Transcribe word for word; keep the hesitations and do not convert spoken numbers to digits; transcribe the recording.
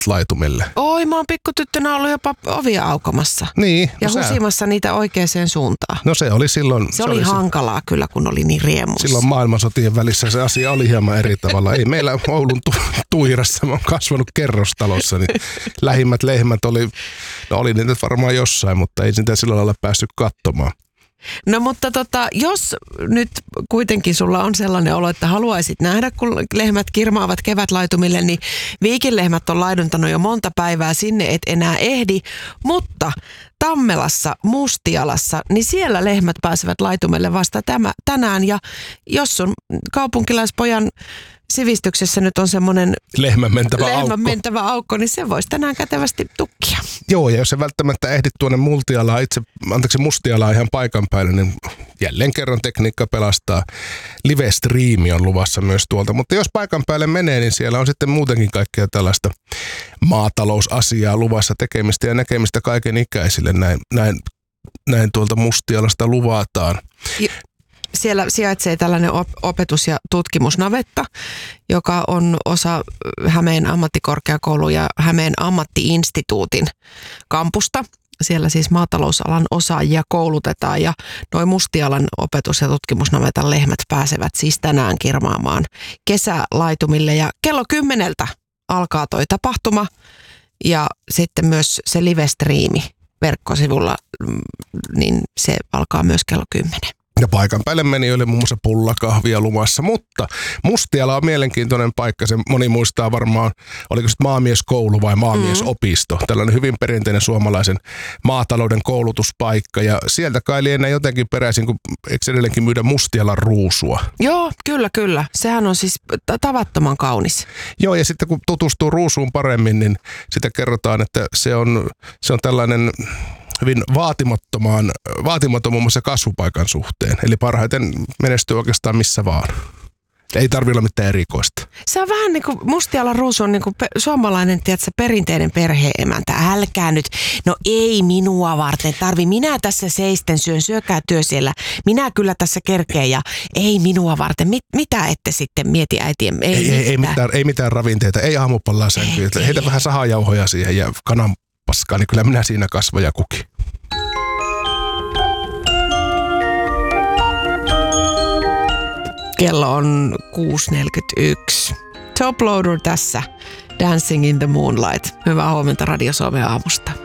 laitumelle. Oi, mä oon pikkutyttönä ollut jopa ovia aukomassa. Niin. Ja no husimassa niitä oikeaan suuntaan. No se oli silloin. Se, se oli, oli hankalaa se, kyllä, kun oli niin riemuissa. Silloin maailmansotien välissä se asia oli hieman eri tavalla. Ei meillä Oulun tu- Tuirassa, mä oon kasvanut kerrostalossa, niin lähimmät lehmät oli, no oli niitä varmaan jossain, mutta ei sitä sillä lailla päässyt katsomaan. No mutta tota, jos nyt kuitenkin sulla on sellainen olo, että haluaisit nähdä, kun lehmät kirmaavat kevätlaitumille, niin viikinlehmät on laiduntanut jo monta päivää, sinne et enää ehdi, mutta Tammelassa, Mustialassa, niin siellä lehmät pääsevät laitumelle vasta tämä, tänään. Ja jos sun kaupunkilaispojan sivistyksessä nyt on semmoinen lehmän mentävä, lehmän aukko. mentävä aukko, niin se voisi tänään kätevästi tukkia. Joo, ja jos ei välttämättä ehdi tuonne multialaan, itse, anteeksi Mustialaan ihan paikan päälle, niin jälleen kerran tekniikka pelastaa. Live-striimi on luvassa myös tuolta, mutta jos paikan päälle menee, niin siellä on sitten muutenkin kaikkea tällaista maatalousasiaa luvassa, tekemistä ja näkemistä kaiken ikäisille. Näin, näin, näin tuolta Mustialasta luvataan. Ja siellä sijaitsee tällainen opetus- ja tutkimusnavetta, joka on osa Hämeen ammattikorkeakoulun ja Hämeen ammattiinstituutin kampusta. Siellä siis maatalousalan osaajia koulutetaan ja noin Mustialan opetus- ja tutkimusnavetan lehmät pääsevät siis tänään kirmaamaan kesälaitumille. Ja kello kymmeneltä alkaa toi tapahtuma ja sitten myös se live-striimi verkkosivulla, niin se alkaa myös kello kymmenen. Ja paikan päälle menijöille muun muassa pullakahvia luvassa, mutta Mustiala on mielenkiintoinen paikka. Se moni muistaa varmaan, oliko se maamieskoulu vai maamiesopisto. Mm. Tällainen hyvin perinteinen suomalaisen maatalouden koulutuspaikka ja sieltä kai lienee jotenkin peräisin, kun eikö edelleenkin myydä Mustialan ruusua? Joo, kyllä, kyllä. Sehän on siis tavattoman kaunis. Joo, ja sitten kun tutustuu ruusuun paremmin, niin sitä kerrotaan, että se on, se on tällainen hyvin vaatimattomaan, vaatimaton muun muassa kasvupaikan suhteen. Eli parhaiten menestyy oikeastaan missä vaan. Ei tarvitse olla mitään erikoista. Se on vähän niin kuin Mustialan ruusu on niin kuin pe- suomalainen, tiedätkö, perinteinen perhe-emäntä. Älkää nyt, no ei minua varten tarvi. Minä tässä seisten syön, syökää työ siellä. Minä kyllä tässä kerkeen ja ei minua varten. Mit, mitä ette sitten mieti äitien? Ei, ei, ei, ei, mitään, ei mitään ravinteita, ei aamupallaa sänkyä. Heitä vähän sahajauhoja siihen ja kananpaskaa, niin kyllä minä siinä kasvan ja kukin. Kello on kuusi neljäkymmentäyksi. Top Loader tässä. Dancing in the Moonlight. Hyvää huomenta Radio Suomen aamusta.